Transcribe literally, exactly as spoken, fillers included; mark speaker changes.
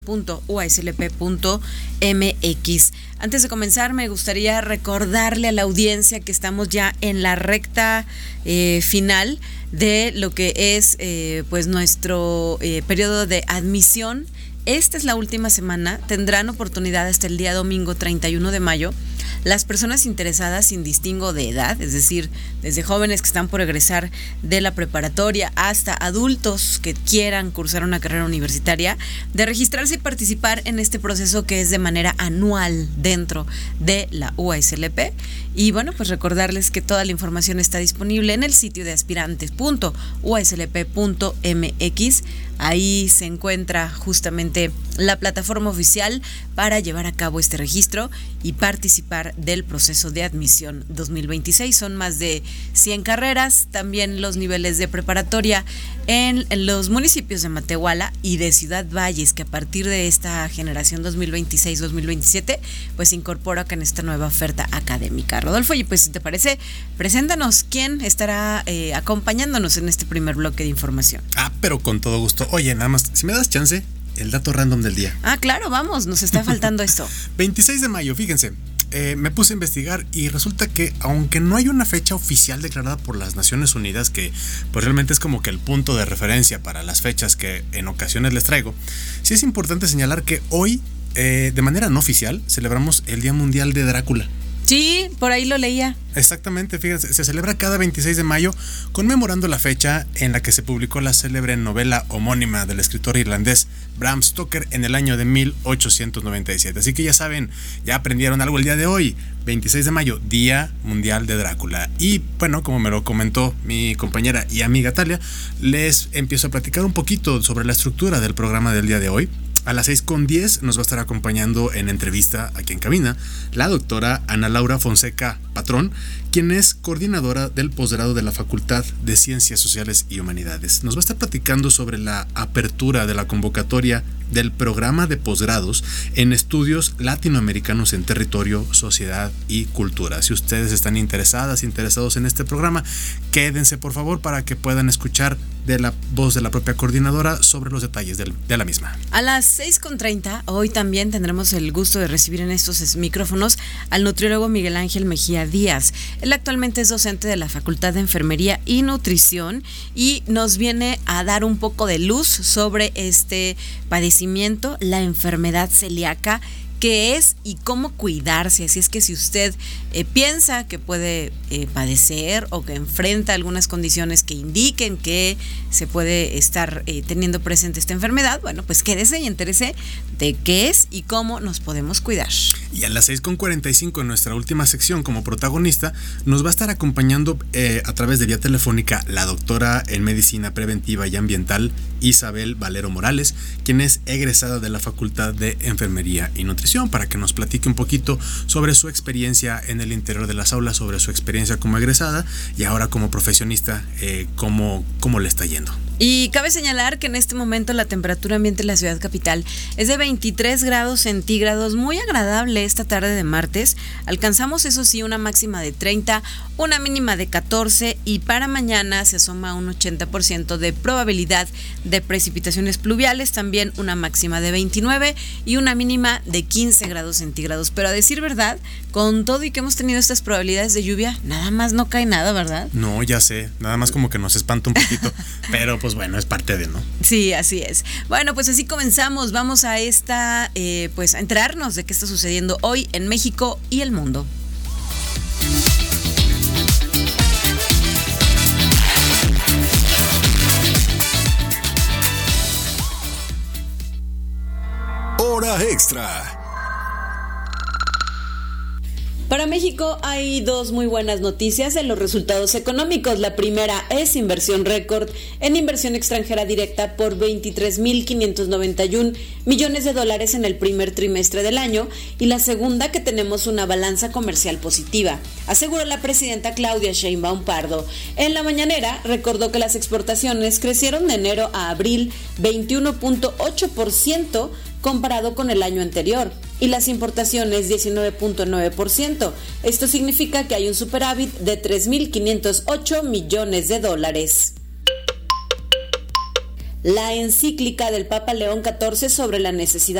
Speaker 1: punto u a s l p punto m x. Antes de comenzar, me gustaría recordarle a la audiencia que estamos ya en la recta eh, final de lo que es eh, pues nuestro eh, periodo de admisión. Esta es la última semana. Tendrán oportunidad hasta el día domingo treinta y uno de mayo. Las personas interesadas sin distingo de edad, es decir, desde jóvenes que están por egresar de la preparatoria hasta adultos que quieran cursar una carrera universitaria, de registrarse y participar en este proceso que es de manera anual dentro de la U A S L P. Y bueno, pues recordarles que toda la información está disponible en el sitio de aspirantes punto u a s l p punto m x. Ahí se encuentra justamente la plataforma oficial para llevar a cabo este registro y participar del proceso de admisión dos mil veintiséis. Son más de cien carreras, también los niveles de preparatoria en los municipios de Matehuala y de Ciudad Valles, que a partir de esta generación dos mil veintiséis dos mil veintisiete pues se incorpora acá en esta nueva oferta académica. Rodolfo, y pues si te parece, preséntanos quién estará eh, acompañándonos en este primer bloque de información.
Speaker 2: Ah, pero con todo gusto. Oye, nada más, si me das chance, el dato random del día.
Speaker 1: Ah, claro, vamos, nos está faltando esto.
Speaker 2: veintiséis de mayo, fíjense. Eh, me puse a investigar y resulta que aunque no hay una fecha oficial declarada por las Naciones Unidas, que pues realmente es como que el punto de referencia para las fechas que en ocasiones les traigo, sí es importante señalar que hoy, eh, de manera no oficial, celebramos el Día Mundial de Drácula.
Speaker 1: Sí, por ahí lo leía.
Speaker 2: Exactamente, fíjense, se celebra cada veintiséis de mayo conmemorando la fecha en la que se publicó la célebre novela homónima del escritor irlandés Bram Stoker en el año de mil ochocientos noventa y siete. Así que ya saben, ya aprendieron algo el día de hoy, veintiséis de mayo, Día Mundial de Drácula. Y bueno, como me lo comentó mi compañera y amiga Talia, les empiezo a platicar un poquito sobre la estructura del programa del día de hoy. A las seis con diez nos va a estar acompañando en entrevista aquí en cabina la doctora Ana Laura Fonseca Patrón, quien es coordinadora del posgrado de la Facultad de Ciencias Sociales y Humanidades. Nos va a estar platicando sobre la apertura de la convocatoria del programa de posgrados en estudios latinoamericanos en territorio, sociedad y cultura. Si ustedes están interesadas, interesados en este programa, quédense por favor para que puedan escuchar de la voz de la propia coordinadora sobre los detalles del, de la misma.
Speaker 1: A las seis con treinta, hoy también tendremos el gusto de recibir en estos micrófonos al nutriólogo Miguel Ángel Mejía Díaz. Él actualmente es docente de la Facultad de Enfermería y Nutrición y nos viene a dar un poco de luz sobre este padecimiento, la enfermedad celíaca, qué es y cómo cuidarse. Así es que si usted eh, piensa que puede eh, padecer o que enfrenta algunas condiciones que indiquen que se puede estar eh, teniendo presente esta enfermedad, bueno, pues quédese y entérese de qué es y cómo nos podemos cuidar.
Speaker 2: Y a las seis con cuarenta y cinco en nuestra última sección como protagonista nos va a estar acompañando eh, a través de vía telefónica la doctora en Medicina Preventiva y Ambiental Isabel Valero Morales, quien es egresada de la Facultad de Enfermería y Nutrición, para que nos platique un poquito sobre su experiencia en el interior de las aulas, sobre su experiencia como egresada y ahora como profesionista, eh, cómo, cómo le está yendo.
Speaker 1: Y cabe señalar que en este momento la temperatura ambiente en la ciudad capital es de veintitrés grados centígrados, muy agradable esta tarde de martes. Alcanzamos, eso sí, una máxima de treinta, una mínima de catorce y para mañana se asoma un ochenta por ciento de probabilidad de precipitaciones pluviales, también una máxima de veintinueve y una mínima de quince grados centígrados. Pero a decir verdad, con todo y que hemos tenido estas probabilidades de lluvia, nada más no cae nada, ¿verdad?
Speaker 2: No, ya sé, nada más como que nos espanta un poquito, pero pues bueno, es parte de, ¿no?
Speaker 1: Sí, así es. Bueno, pues así comenzamos. Vamos a esta, eh, pues a enterarnos de qué está sucediendo hoy en México y el mundo.
Speaker 3: Hora extra.
Speaker 1: Para México hay dos muy buenas noticias en los resultados económicos. La primera es inversión récord en inversión extranjera directa por veintitrés mil quinientos noventa y uno millones de dólares en el primer trimestre del año, y la segunda que tenemos una balanza comercial positiva, aseguró la presidenta Claudia Sheinbaum Pardo. En la mañanera recordó que las exportaciones crecieron de enero a abril veintiuno punto ocho por ciento comparado con el año anterior, y las importaciones diecinueve punto nueve por ciento. Esto significa que hay un superávit de tres mil quinientos ocho millones de dólares. la encíclica del Papa León catorce sobre la necesidad